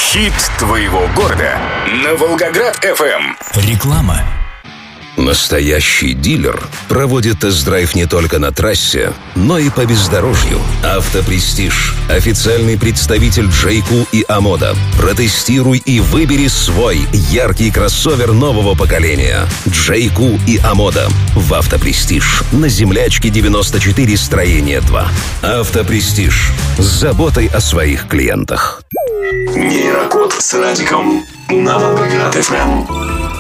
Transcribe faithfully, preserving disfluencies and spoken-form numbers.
Хит твоего города на Волгоград эф эм. Реклама. Настоящий дилер проводит тест-драйв не только на трассе, но и по бездорожью. «Автопрестиж» – официальный представитель Джейку и Амода. Протестируй и выбери свой яркий кроссовер нового поколения. Джейку и Амода в «Автопрестиж» на Землячке девяносто четыре, строение два. «Автопрестиж» с заботой о своих клиентах. Нейрокод с Радиком на Волгоград эф эм.